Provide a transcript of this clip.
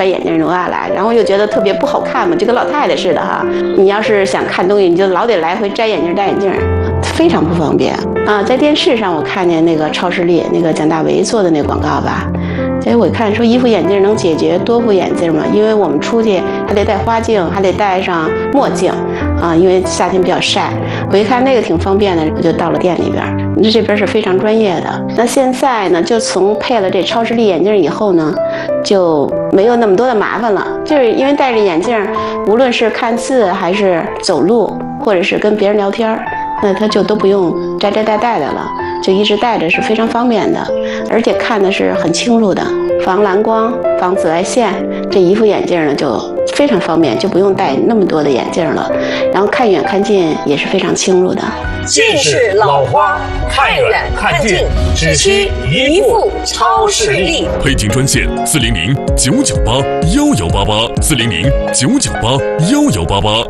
把眼镜挪下来，然后又觉得特别不好看嘛，就跟老太太似的哈。你要是想看东西，你就老得来回摘眼镜，非常不方便啊。在电视上我看见那个超视力那个蒋大为做的那广告吧。所以我看说一副眼镜能解决多副眼镜嘛，因为我们出去还得戴花镜，还得戴上墨镜啊，因为夏天比较晒。我一看那个挺方便的，我就到了店里边。这边是非常专业的。那现在呢，就从配了这超视力眼镜以后呢，就没有那么多的麻烦了。就是因为戴着眼镜，无论是看字还是走路，或者是跟别人聊天，那他就都不用摘戴的了。就一直戴着是非常方便的，而且看的是很清楚的，防蓝光、防紫外线。这一副眼镜呢就非常方便，就不用戴那么多的眼镜了。然后看远看近也是非常清楚的。 近视老花，看远看近，只需一副超视力。 配镜专线400-998-1188，400-998-1188。